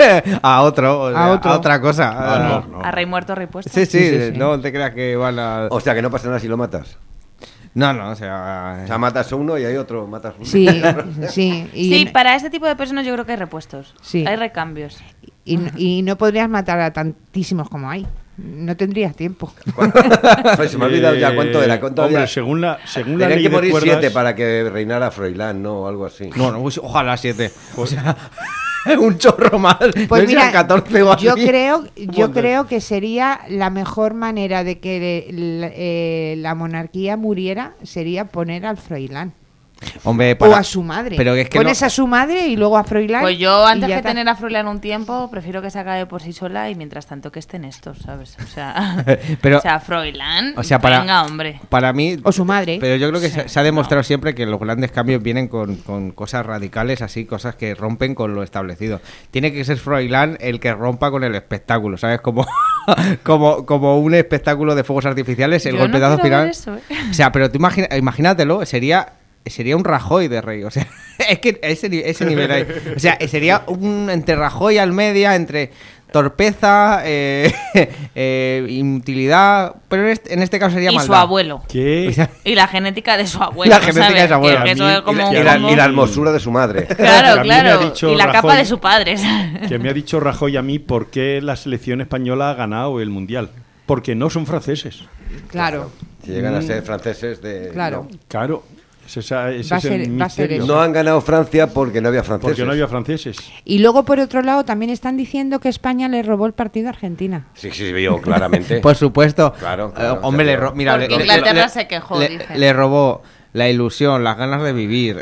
a otro, o sea, A otro. a otra cosa. Ah, no, no. A rey muerto, rey puesto. Sí, sí, Sí, sí, sí. no te creas que van a... O sea, que no pasa nada si lo matas. No, no, o sea... O sea, matas a uno y hay otro, matas a uno. Sí, sí. Y, Sí, para este tipo de personas yo creo que hay repuestos. Sí. Hay recambios. y, y no podrías matar a tantísimos como hay. No tendrías tiempo. Pues se me ha olvidado ya cuánto era. ¿Cuánto Hombre, había? según la, según la Tenían ley que de morir cuerdas... siete para que reinara Froilán, ¿no? O algo así. No, no, uy, ojalá siete. O sea, un chorro más. Pues no mira, sean catorce o yo así. creo, yo Joder. creo que sería la mejor manera de que la, eh, la monarquía muriera sería poner al Froilán Hombre, o para- a su madre. Pero es que Pones no- a su madre y luego a Froilán. Pues yo, y antes ya que está. tener a Froilán un tiempo, prefiero que se acabe por sí sola y mientras tanto que estén estos, ¿sabes? O sea, Pero- o sea Froilán, o sea, para- venga, hombre. Para mí... O su madre. Pero yo creo que Sí, se, se ha demostrado no. siempre que los grandes cambios vienen con, con cosas radicales, así, cosas que rompen con lo establecido. Tiene que ser Froilán el que rompa con el espectáculo, ¿sabes? Como, como, como un espectáculo de fuegos artificiales, el Yo no golpetazo quiero final. ver eso, ¿eh? O sea, pero tú imagina- imagínatelo, sería... Sería un Rajoy de rey, o sea, es que a ese, ni- ese nivel hay. O sea, sería un entre Rajoy al media, entre torpeza, eh, eh, inutilidad, pero en este, en este caso sería Y maldad. su abuelo. ¿Qué? O sea, Y la genética de su abuelo. La genética ¿sabes? de su abuelo. Que- que eso A mí- es como, y, la, un- y la- como- y la hermosura de su madre. Que a Claro, mí me ha claro. dicho Y la capa Rajoy- de su padre. ¿sabes? Que me ha dicho Rajoy a mí por qué la selección española ha ganado el Mundial. Porque no son franceses. Claro. Si llegan a ser franceses de... Claro. no. Claro. Es esa, ese Va a es el ser- va a ser misterio. eso. No han ganado Francia porque no había franceses. Porque no había franceses. Y luego, por otro lado, también están diciendo que España le robó el partido a Argentina. Sí, sí, vio claramente. Por supuesto. Claro, claro, Eh, hombre, o sea, le ro- mira, Porque le- le- Inglaterra le- se quejó, le, dice. le robó la ilusión, las ganas de vivir.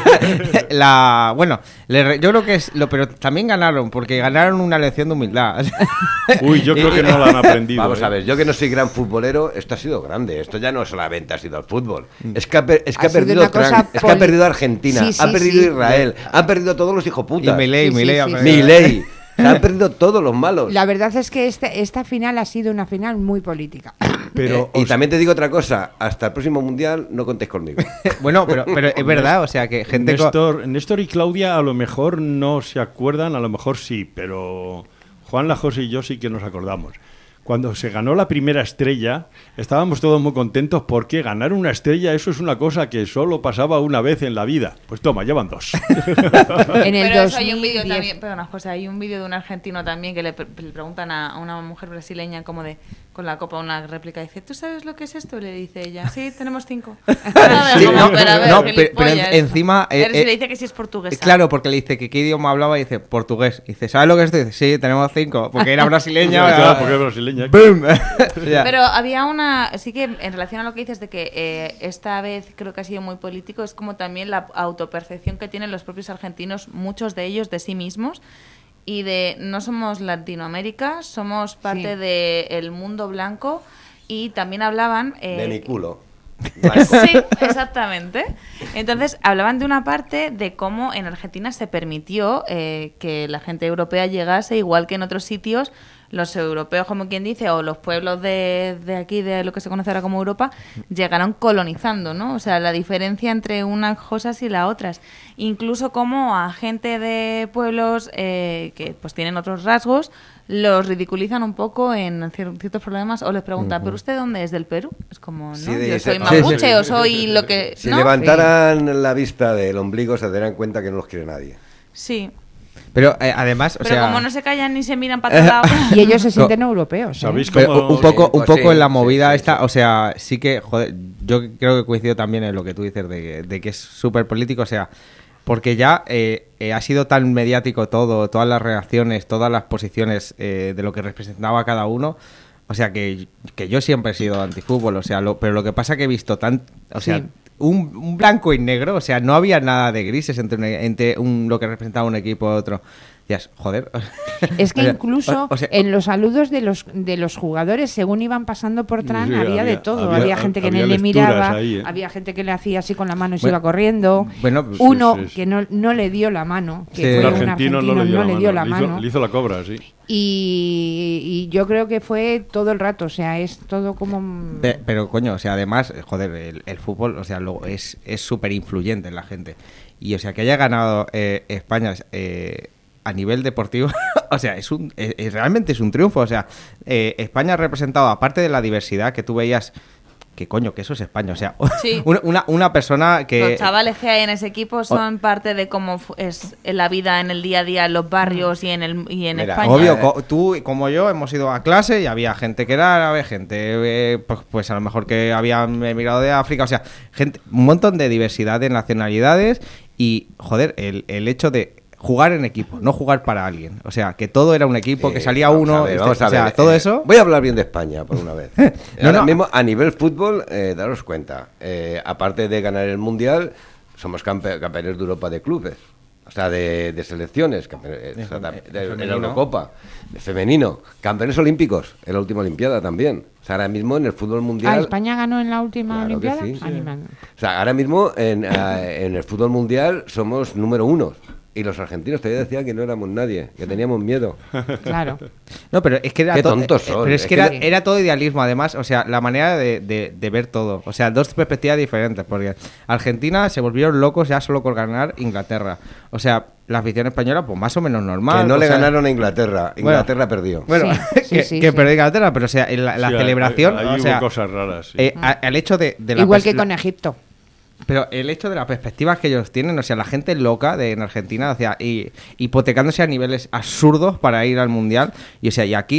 la Bueno, le re- yo creo que es lo, pero también ganaron, porque ganaron una lección de humildad. Uy, yo creo que no lo han aprendido. Vamos ¿eh? a ver, yo que no soy gran futbolero, esto ha sido grande. Esto ya no solamente ha sido el fútbol. Es que ha, per- es que Ha ha sido perdido una cosa Trump, es que ha poli- perdido Argentina, Sí, sí, ha perdido sí. Israel, han perdido todos los hijoputas. Y Milei, Sí, sí, Milei ha sí, perdido. sí. Milei. Se han perdido todos los malos. La verdad es que este, esta final ha sido una final muy política. Pero Eh, y os- también te digo otra cosa, hasta el próximo mundial no contéis conmigo. Bueno, pero, pero es verdad, o sea, que gente... co- Néstor, Néstor y Claudia a lo mejor no se acuerdan, a lo mejor sí, pero Juan Lajosa y yo sí que nos acordamos. Cuando se ganó la primera estrella, estábamos todos muy contentos porque ganar una estrella, eso es una cosa que solo pasaba una vez en la vida. Pues toma, llevan dos. En el Pero eso hay un vídeo dos mil diez. también, perdona, José, hay un vídeo de un argentino también que le, pre- le preguntan a, a una mujer brasileña como de con la copa una réplica, dice, ¿tú sabes lo que es esto? Le dice ella, sí, tenemos cinco. A ver, Sí, como, no, pero a ver, no, pero- pero en- gilipollas. encima, eh, A ver si eh, le dice que sí es portuguesa. Claro, porque le dice que qué idioma hablaba y dice portugués. Y dice, ¿sabes lo que es esto? Y dice, sí, tenemos cinco. Porque era brasileña. Claro, porque es brasileña. ¡Bum! O sea, Pero había una, sí que en relación a lo que dices de que eh, esta vez creo que ha sido muy político, es como también la autopercepción que tienen los propios argentinos, muchos de ellos de sí mismos, y de no somos Latinoamérica, somos parte Sí. del mundo blanco, y también hablaban... eh, De mi culo. Sí, exactamente. Entonces, hablaban de una parte de cómo en Argentina se permitió eh, que la gente europea llegase, igual que en otros sitios, los europeos, como quien dice, o los pueblos de, de aquí, de lo que se conoce ahora como Europa, llegaron colonizando, ¿no? O sea, la diferencia entre unas cosas y las otras. Incluso como a gente de pueblos eh, que pues tienen otros rasgos, los ridiculizan un poco en cier- ciertos problemas o les preguntan, ¿pero usted dónde es? ¿Del Perú? Es como, ¿no? Sí, Yo de- soy sí, mapuche sí. o soy lo que... Si ¿no? levantaran la vista del ombligo se darían cuenta que no los quiere nadie. Sí. pero eh, además, o Pero sea... como no se callan ni se miran para otro lado... Y ellos se sienten europeos. ¿eh? ¿Sabéis Pero cómo- un poco, Sí, un pues poco sí, en la sí, movida sí, esta, sí. o sea, sí que, joder, yo creo que coincido también en lo que tú dices de, de que es súper político, o sea, porque ya eh, eh, ha sido tan mediático todo, todas las reacciones, todas las posiciones eh, de lo que representaba cada uno, o sea, que, que yo siempre he sido antifútbol, o sea, lo, pero lo que pasa que he visto tan, o sea, Sí. un, un blanco y negro, o sea, no había nada de grises entre, un- entre un, lo que representaba un equipo y otro. Decías, joder. Es que O sea, incluso o- o sea, en los saludos de los de los jugadores, según iban pasando por Tran, Sí, había, de había- todo. había- Había, gente que había no le lecturas miraba, ahí, ¿eh? había gente que le hacía así con la mano y se Bueno, iba corriendo. bueno, pues, Uno sí, sí, sí. que no, no le dio la mano, que Sí. fue El un argentino argentino, no le dio, la, dio la mano. Le hizo- mano. le hizo la cobra, sí. Y, y yo creo que fue todo el rato, o sea, es todo como... Pe- Pero, coño, o sea, además, eh, joder, el, el fútbol, o sea, lo, es es súper influyente en la gente. Y, o sea, que haya ganado eh, España eh, a nivel deportivo, o sea, es un es- es- realmente es un triunfo. O sea, eh, España ha representado, aparte de la diversidad que tú veías, que coño, que eso es España. O sea, Sí. una, una, una persona que... Los chavales que hay en ese equipo son parte de cómo fu- es la vida en el día a día en los barrios y en el y en Mira, España. Obvio, Eh, co- tú como yo hemos ido a clase y había gente que era árabe, gente eh, pues, pues a lo mejor que habían emigrado de África, o sea, gente, un montón de diversidad de nacionalidades y, joder, el, el hecho de jugar en equipo, no jugar para alguien, o sea, que todo era un equipo, que Eh, salía vamos uno, a ver, este, vamos a o sea, ver, todo eh, eso... Voy a hablar bien de España por una vez. No, Ahora no. mismo, a nivel fútbol, eh, daros cuenta, eh, aparte de ganar el Mundial, somos campe- campeones de Europa de clubes. O sea, de, de selecciones, campe- eh, De o sea, fem- de, de de la femenino. Eurocopa, de femenino, campeones olímpicos en la última Olimpiada también. O sea, ahora mismo en el fútbol mundial... Ah, ¿España ganó en la última Claro que Olimpiada? sí, sí. Animando. O sea, ahora mismo en, eh, en el fútbol mundial somos número uno. Y los argentinos todavía decían que no éramos nadie, que teníamos miedo. Claro. No, pero es que era Qué todo, tontos eh, son, pero es es que que era, de- era todo idealismo, además, o sea, la manera de, de- de ver todo, o sea, dos perspectivas diferentes, porque Argentina se volvieron locos ya solo por ganar Inglaterra, o sea, la afición española, pues más o menos normal. que no o le sea, ganaron a Inglaterra. Inglaterra perdió. Bueno, Sí, sí, que, sí, que sí. perdió Inglaterra, pero o sea, en la, la Sí, ahí- celebración, ahí o hubo sea, cosas raras, sí. eh, a- al hecho de, de la Igual pers- que la- con Egipto. pero el hecho de las perspectivas que ellos tienen, o sea, la gente loca de en Argentina, o sea, y, hipotecándose a niveles absurdos para ir al mundial, y o sea, y aquí,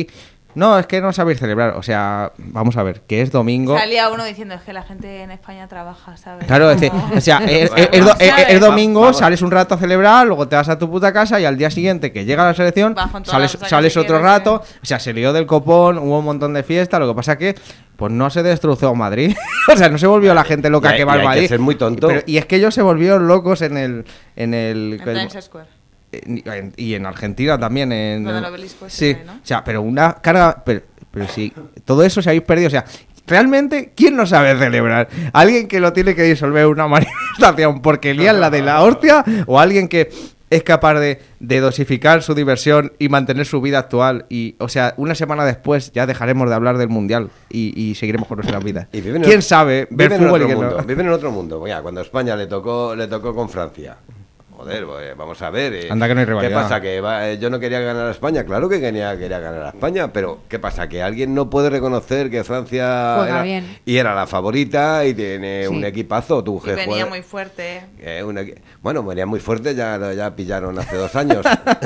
No, es que no sabéis celebrar. O sea, vamos a ver, que es domingo. Salía uno diciendo, es que la gente en España trabaja, ¿sabes? Claro, es decir, Como- o sea, es, es- es do- es- es domingo, sales un rato a celebrar, luego te vas a tu puta casa y al día siguiente que llega la selección, Vas con todas sales, las cosas sales que otro quieres, rato. O sea, se lió del copón, hubo un montón de fiesta. Lo que pasa que, pues no se destrozó Madrid. O sea, no se volvió la gente loca Y hay- que va y al hay que Madrid. ser muy tonto. Pero- y es que ellos se volvieron locos en el. En el En Times Square. en- y en Argentina también. En, Lo del obelisco ese sí, de ahí, ¿no? o sea, pero una carga. Pero, pero sí, todo eso se habéis perdido. O sea, realmente, ¿quién no sabe celebrar? ¿Alguien que lo tiene que disolver una manifestación porque lían la de la hostia? ¿O alguien que es capaz de, de dosificar su diversión y mantener su vida actual? Y, o sea, una semana después ya dejaremos de hablar del mundial y, y seguiremos con nuestras vidas. Y viven en ¿Quién otro- sabe ver viven en fútbol y otro quién mundo, no? Viven en otro mundo. Mira, cuando España le tocó le tocó con Francia. Joder, pues, vamos a ver. eh, Anda que no hay ¿Qué rivalidad. pasa? ¿Que va- eh, yo no quería ganar a España? Claro que quería, quería ganar a España, pero ¿qué pasa? ¿Que alguien no puede reconocer que Francia Juega era, bien. y era la favorita y tiene Sí. un equipazo? Tú, Y que venía juegas- muy fuerte. eh, un equi- bueno, venía muy fuerte, ya, ya pillaron hace dos años.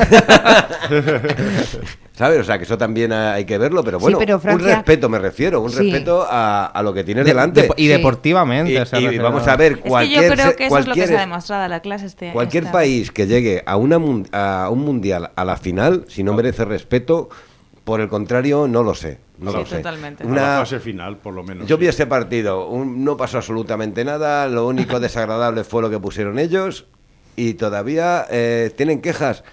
¿Sabes? O sea, que eso también hay que verlo, pero Sí, bueno, pero Francia- un respeto me refiero, un Sí. respeto a, a lo que tienes De- delante. de- y Sí. deportivamente. Y- o sea, y refiero- vamos a ver, Es que cualquier, yo creo se- que eso es lo que cualquier- se ha demostrado a la clase este cualquier esta- país que llegue a, una mun- a un mundial a la final, si no merece respeto, por el contrario, no lo sé. No Sí, lo sé. totalmente. A Una- la fase final, por lo menos. yo sí. vi ese partido, un- no pasó absolutamente nada, lo único desagradable fue lo que pusieron ellos y todavía eh, tienen quejas.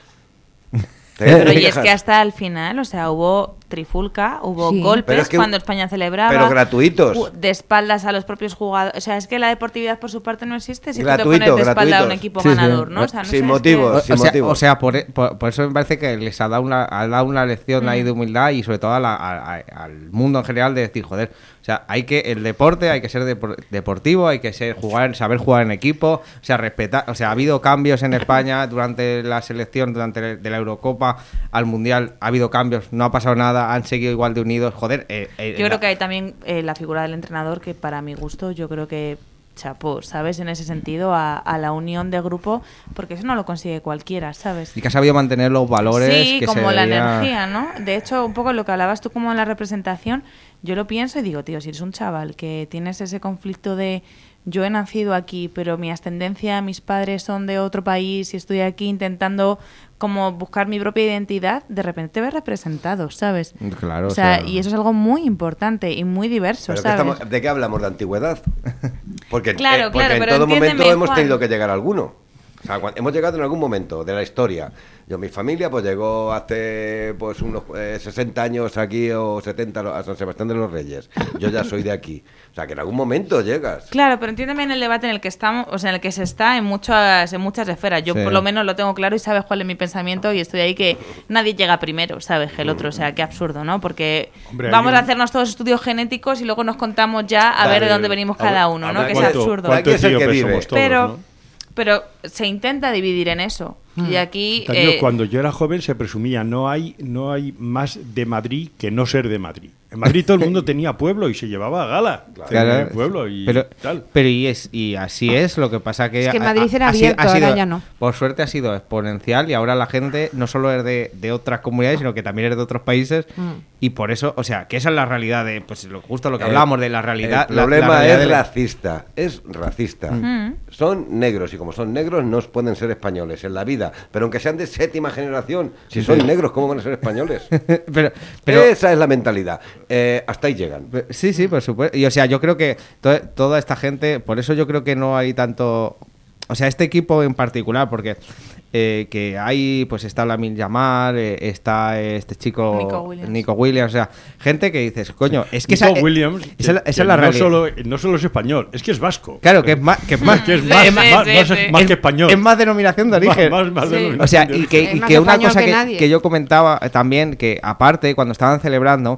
Tienen Pero y es quejas. que hasta el final, o sea, hubo trifulca, hubo Sí. golpes Pero es que- cuando España celebraba. pero gratuitos. u- De espaldas a los propios jugadores. O sea, es que la deportividad por su parte no existe si tú te Gratuito, pones de espalda a un gratuitos. equipo Sí, sí. ganador, ¿no? O sea, no Sin sé, es motivos. que- O, sin o sea, motivo. o sea, por, por- por eso me parece que les ha dado una, ha dado una lección ahí de humildad y sobre todo a la- a- a- al mundo en general de decir, joder, o sea, hay que el deporte, hay que ser depor- deportivo, hay que ser jugar, saber jugar en equipo, o sea, respetar, o sea, ha habido cambios en España durante la selección, durante la- de la Eurocopa al Mundial, ha habido cambios, no ha pasado nada, han seguido igual de unidos, joder. eh, eh, Yo la- creo que hay también eh, la figura del entrenador que para mi gusto yo creo que chapó, ¿sabes? En ese sentido a, a la unión de grupo, porque eso no lo consigue cualquiera, ¿sabes? Y que ha sabido mantener los valores Sí, que como se la veía- energía, ¿no? De hecho, un poco lo que hablabas tú como en la representación, yo lo pienso y digo, tío, si eres un chaval que tienes ese conflicto de yo he nacido aquí, pero mi ascendencia, mis padres son de otro país y estoy aquí intentando como buscar mi propia identidad, de repente te ves representado, ¿sabes? Claro, o sea, o sea- y eso es algo muy importante y muy diverso, ¿Pero qué ¿sabes? estamos- ¿De qué hablamos? ¿De antigüedad? Porque, Claro, eh, porque claro, en pero todo momento entiéndeme, hemos Juan. tenido que llegar a alguno. O sea, cuan- hemos llegado en algún momento de la historia. Yo, mi familia, pues llegó hace pues unos eh, sesenta años aquí o setenta a San Sebastián de los Reyes. Yo ya soy de aquí. O sea, que en algún momento llegas. Claro, pero entiéndeme en el debate en el que estamos, o sea, en el que se está en muchas, en muchas esferas. Yo Sí. por lo menos lo tengo claro y sabes cuál es mi pensamiento y estoy ahí que nadie llega primero, ¿sabes? Que el otro, o sea, qué absurdo, ¿no? Porque Hombre, hay vamos un- a hacernos todos estudios genéticos y luego nos contamos ya a Vale. ver de dónde venimos A ver, cada uno, a ¿no? ver Que es cuánto- absurdo. Hay que ¿Cuántos ser que etíopes vive. somos todos, Pero, no? pero se intenta dividir en eso. Y aquí... Cariño, eh, cuando yo era joven se presumía no hay no hay más de Madrid que no ser de Madrid. En Madrid todo el mundo tenía pueblo y se llevaba a gala. Claro, Tenía pueblo y pero, tal. pero y, es, y así es, lo que pasa que... Es que ha- Madrid ha- era ha sido- abierto, ha sido- ahora ya no. Por suerte ha sido exponencial y ahora la gente no solo es de, de otras comunidades, sino que también es de otros países Mm. y por eso, o sea, que esa es la realidad de, pues lo, justo lo que Eh, hablamos de la realidad. El la- la problema realidad es del- racista. Es racista. Mm. Son negros y como son negros no pueden ser españoles en la vida. Pero aunque sean de séptima generación, si son negros, ¿cómo van a ser españoles? pero, pero, Esa es la mentalidad. Eh, hasta ahí llegan. Pe- Sí, sí, por supuesto. Y o sea, yo creo que to- toda esta gente, por eso yo creo que no hay tanto. O sea, este equipo en particular, porque eh, que hay, pues está Lamine Yamal, eh, está este chico Nico Williams. Nico Williams, o sea, gente que dices, coño, es que Nico esa, eh, Williams, esa, es la- que- esa es que la no realidad. solo, no solo es español, es que es vasco. Claro, que es más, que es más, Que es Sí, más, sí, más- sí, más- sí. más es- que español. Es más denominación de Más- origen. más- más Sí. denominación O sea, de y origen. que, Es y más que una español cosa que que, nadie. que yo comentaba también, que aparte, cuando estaban celebrando,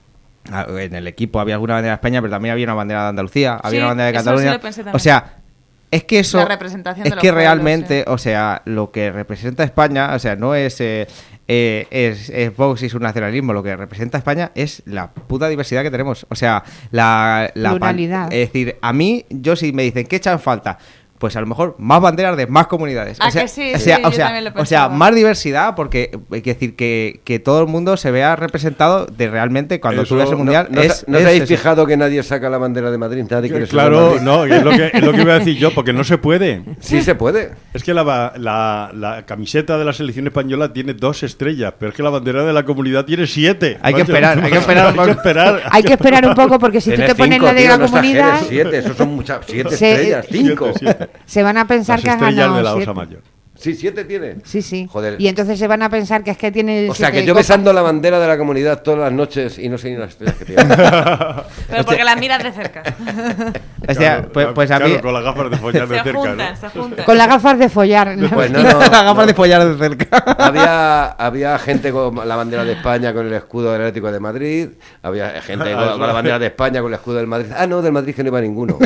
a- en el equipo había alguna bandera de España, pero también había una bandera de Andalucía, había Sí, una bandera de eso sí Cataluña. lo pensé también. O sea, es que eso. La representación de es los que pueblos, realmente, sí. o sea, lo que representa España, o sea, no es. eh, eh, es, es Vox y su nacionalismo, lo que representa España es la puta diversidad que tenemos. O sea, la, la pan- Pluralidad. es decir, a mí, yo si me dicen, ¿qué echan falta? pues a lo mejor más banderas de más comunidades. Ah, o sea, que sí, o sea, sí, o yo sea, también lo o sea, pensaba. más diversidad, porque hay que decir que, que todo el mundo se vea representado de realmente cuando Eso tú ves el no- mundial. ¿No, es, ¿no os es habéis eso. fijado que nadie saca la bandera de Madrid? Nadie quiere ser de Claro, Madrid. no, es lo, que, es lo que iba a decir yo, porque no se puede. Sí se puede. Es que la, ba- la, la camiseta de la selección española tiene dos estrellas, pero es que la bandera de la comunidad tiene siete. Hay que Macho, esperar, hay que esperar un hay que poco. esperar. Hay que esperar un poco porque si tú Tienes te pones cinco, la de tío, la no exageres, comunidad, siete, eso son muchas. Siete Se- estrellas, cinco. Siete, siete. se van a pensar Las que has estrellas ganado de la Osa siete. Mayor. Sí, siete tiene. Sí, sí. Joder. Y entonces se van a pensar que es que tiene O sea, siete que yo copas. besando la bandera de la comunidad todas las noches y no sé ni las estrellas que tiene. Pero porque la miras de cerca. O sea, pues, pues a claro, mí. con las gafas de follar de Se cerca, juntan, ¿no? se juntan. Con las gafas de follar. Pues no, Las no, gafas no. de follar de cerca. Había, había gente con la bandera de España con el escudo del Atlético de Madrid. Había gente con, con la bandera de España con el escudo del Madrid. Ah, no, del Madrid que no iba ninguno.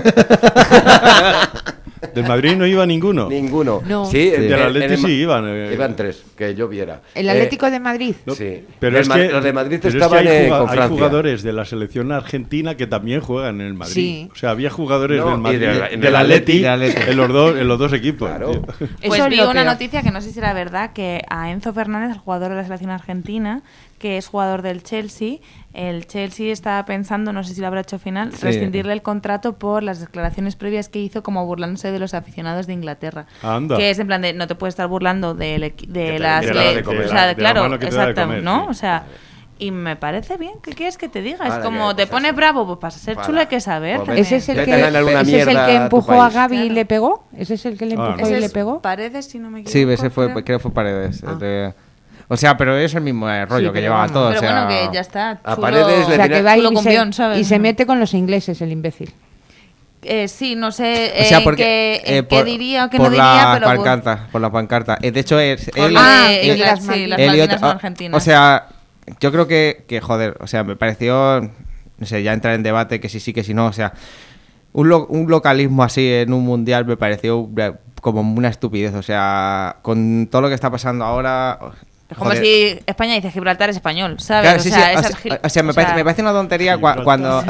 Del Madrid no iba ninguno. Ninguno. No. Sí, en- Del en- Atleti en el Ma- sí iban, eh. Iban tres, que yo viera. El Eh, Atlético de Madrid. No, Sí. Pero Del es Ma- que, los de Madrid pero es que estaban hay, eh, juga- con hay Francia. jugadores de la selección argentina que también juegan en el Madrid. Sí. O sea, había jugadores No, del y Madrid, del- del, en el Atleti, Atleti. en los dos, en los dos equipos. Claro. tío. Pues Eso es vi lo una peor. noticia que no sé si era verdad, que a Enzo Fernández, el jugador de la selección argentina, que es jugador del Chelsea, el Chelsea estaba pensando, no sé si lo habrá hecho final, Sí. rescindirle el contrato por las declaraciones previas que hizo como burlándose de los aficionados de Inglaterra. Anda. Que es en plan de, no te puedes estar burlando del equi- de te- las... de la de le- comer. o sea, De la claro, mano que te da de exacto, comer, ¿no? sí. O sea... Y me parece bien. ¿Qué quieres que te diga? Es Vale, como, que te cosas pones así. bravo, pues para ser Vale. chulo hay que saber. Pues que ven. ¿Ese es el Vete que, a ganar una ese es el mierda que a tu empujó a país. Gaby y Claro. le pegó? ¿Ese es el que le Ah, empujó no. y Ese le es pegó? Paredes, si no me equivoco. Sí, ese fue, creo. creo que fue Paredes. Ah. de- O sea, pero es el mismo eh, rollo Sí, que pero llevaba vamos. todo. Pero o sea... bueno, que ya está. A chulo. Paredes O le sea, tenía- que va y Chulo con se, guión, ¿sabes? y se mete con los ingleses, el imbécil. Eh, sí, no sé O sea, eh, porque, qué, eh, eh, qué por- diría o qué por no diría, la pero... por- pancarta, por la pancarta. Eh, de hecho, es por él- lo Ah, de el de Inglaterra, las sí, Malvinas. las él y Malvinas otro- son argentinas. O sea, yo creo que, que, joder, o sea, me pareció, no sé, ya entrar en debate que sí, sí, que sí, no, o sea, un, lo- un localismo así en un mundial me pareció eh, como una estupidez, o sea, con todo lo que está pasando ahora... es como joder. si España dice Gibraltar es español, ¿sabes? Claro, o sí, sea, sí, o esas sea, gil- o sea, me, o parece, sea, me parece una tontería cua- cuando,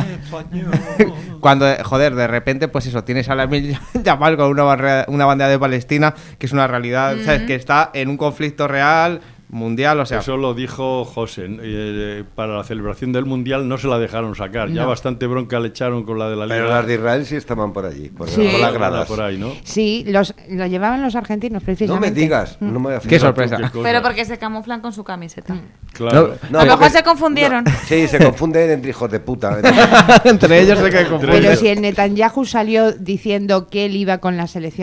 cuando, joder, de repente, pues eso, tienes a la Lamine Yamal con una, barrera- una bandera de Palestina, que es una realidad, ¿sabes? Que está en un conflicto real, mundial, o sea... Eso lo dijo José. eh, para la celebración del Mundial no se la dejaron sacar. Ya No. bastante bronca le echaron con la de la Liga. Pero las de Israel sí estaban por allí, por, Sí. por las Anda gradas. por ahí, ¿no? Sí, los, lo llevaban los argentinos, No precisamente. me digas, no me Qué sorpresa. Qué cosa. Pero porque se camuflan con su camiseta. Claro. No, a lo mejor porque- se confundieron. no, sí, se confunden entre hijos de puta. Entre ellos se que confunden. Pero si el Netanyahu salió diciendo que él iba con la selección